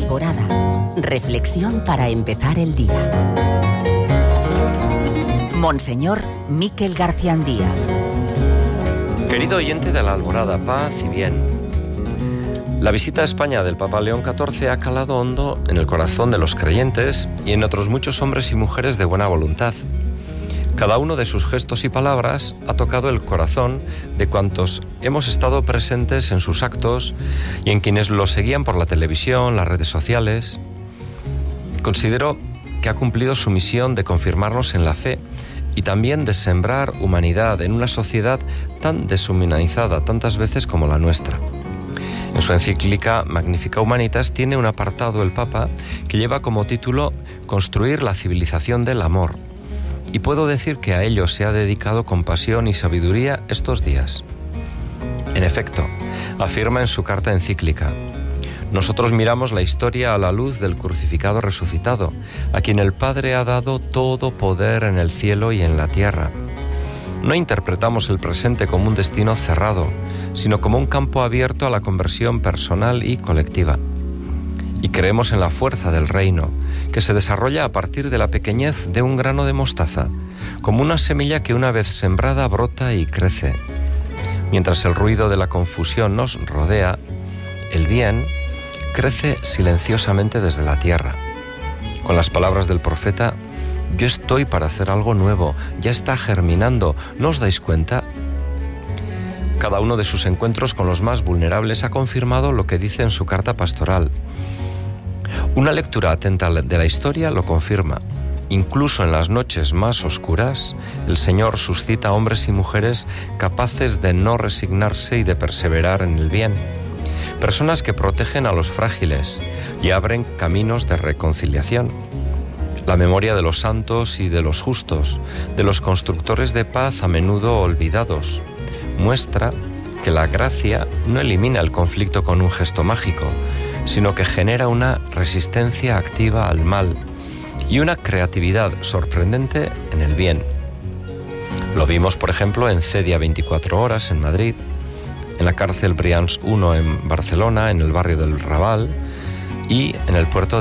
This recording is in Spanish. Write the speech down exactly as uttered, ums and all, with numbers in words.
Alborada. Reflexión para empezar el día. Monseñor Miquel Garciandía. Querido oyente de la Alborada, paz y bien. La visita a España del Papa León catorce ha calado hondo en el corazón de los creyentes y en otros muchos hombres y mujeres de buena voluntad. Cada uno de sus gestos y palabras ha tocado el corazón de cuantos hemos estado presentes en sus actos y en quienes lo seguían por la televisión, las redes sociales. Considero que ha cumplido su misión de confirmarnos en la fe y también de sembrar humanidad en una sociedad tan deshumanizada tantas veces como la nuestra. En su encíclica Magnificat Humanitas tiene un apartado el Papa que lleva como título Construir la civilización del amor. Y puedo decir que a ello se ha dedicado con pasión y sabiduría estos días. En efecto, afirma en su carta encíclica: nosotros miramos la historia a la luz del crucificado resucitado, a quien el Padre ha dado todo poder en el cielo y en la tierra. No interpretamos el presente como un destino cerrado, sino como un campo abierto a la conversión personal y colectiva. Y creemos en la fuerza del reino, que se desarrolla a partir de la pequeñez de un grano de mostaza, como una semilla que una vez sembrada brota y crece. Mientras el ruido de la confusión nos rodea, el bien crece silenciosamente desde la tierra. Con las palabras del profeta: yo estoy para hacer algo nuevo, ya está germinando, ¿no os dais cuenta? Cada uno de sus encuentros con los más vulnerables ha confirmado lo que dice en su carta pastoral. Una lectura atenta de la historia lo confirma. Incluso en las noches más oscuras, el Señor suscita hombres y mujeres capaces de no resignarse y de perseverar en el bien. Personas que protegen a los frágiles y abren caminos de reconciliación. La memoria de los santos y de los justos, de los constructores de paz a menudo olvidados, muestra que la gracia no elimina el conflicto con un gesto mágico, sino que genera una resistencia activa al mal y una creatividad sorprendente en el bien. Lo vimos, por ejemplo, en Cedia veinticuatro horas en Madrid, en la cárcel Brians uno en Barcelona, en el barrio del Raval y en el puerto